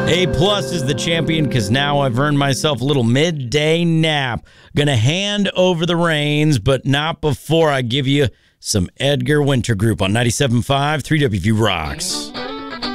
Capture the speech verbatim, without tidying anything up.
A plus is the champion because now I've earned myself a little midday nap. Gonna hand over the reins, but not before I give you some Edgar Winter Group on ninety-seven point five, three W V Rocks.